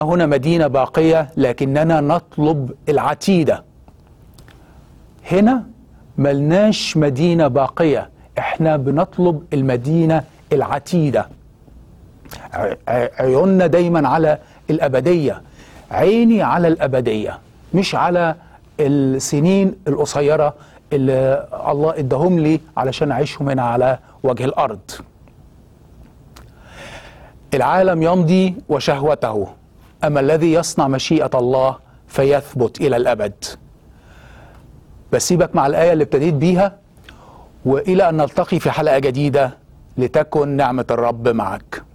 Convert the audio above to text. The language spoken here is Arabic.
هنا مدينة باقية لكننا نطلب العتيدة. هنا ملناش مدينة باقية، احنا بنطلب المدينة العتيدة. عيوننا دايما على الأبدية، عيني على الأبدية مش على السنين القصيرة اللي الله اداهم لي علشان أعيشهم هنا على وجه الأرض. العالم يمضي وشهوته، أما الذي يصنع مشيئة الله فيثبت إلى الأبد. بسيبك مع الآية اللي ابتديت بيها، وإلى أن نلتقي في حلقة جديدة، لتكن نعمة الرب معك.